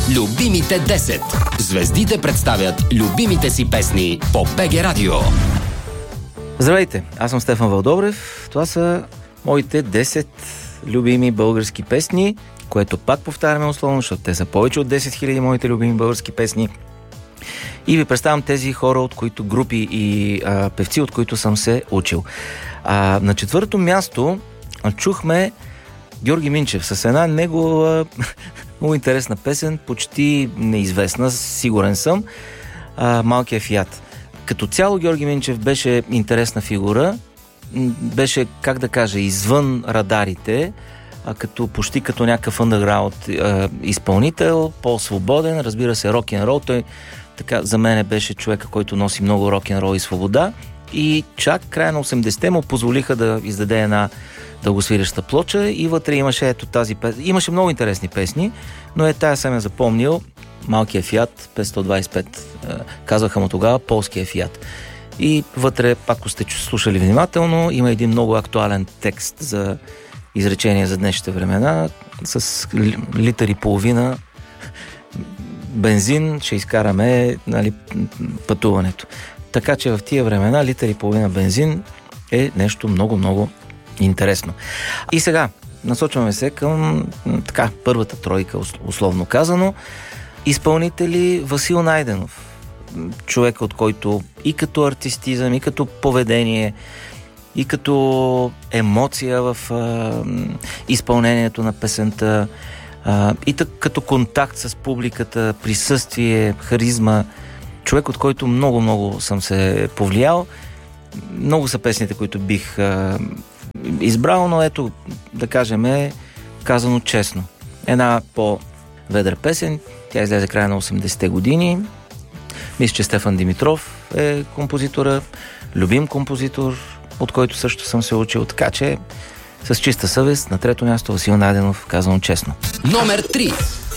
Любимите 10. Звездите представят любимите си песни по БГ Радио. Здравейте, аз съм Стефан Вълдобрев. Това са моите 10 любими български песни, което пак повтаряме условно, защото те са повече от 10 000 моите любими български песни. И ви представям тези хора, от които групи и певци, от които съм се учил. На четвърто място чухме Георги Минчев с една негова много интересна песен, почти неизвестна, сигурен съм, Малкия фиат. Като цяло Георги Минчев беше интересна фигура, беше, как да кажа, извън радарите, почти като някакъв underground изпълнител, по-свободен, разбира се, рок-н-рол. Той така за мен беше човека, който носи много рок-н-рол и свобода, и чак края на 80-те му позволиха да издаде една дългосвиреща плоча и вътре имаше ето тази песен. Имаше много интересни песни, но тая съм я запомнил. Малкия фиат 525, казваха му тогава полския фиат. И вътре, ако сте слушали внимателно, има един много актуален текст за изречение за днешните времена. С литър и половина бензин ще изкараме, нали, пътуването. Така че в тия времена литър и половина бензин е нещо много интересно. И сега насочваме се към първата тройка, условно казано. Изпълнители Васил Найденов. Човек, от който и като артистизъм, и като поведение, и като емоция в изпълнението на песента, и като контакт с публиката, присъствие, харизма. Човек, от който много съм се повлиял. Много са песните, които бих избрал, но ето, да кажем, казано честно. Една по-ведра песен, тя излезе края на 80-те години. Мисля, че Стефан Димитров е композитора, любим композитор, от който също съм се учил, така че с чиста съвест на трето място Васил Найденов, казано честно. Номер 3.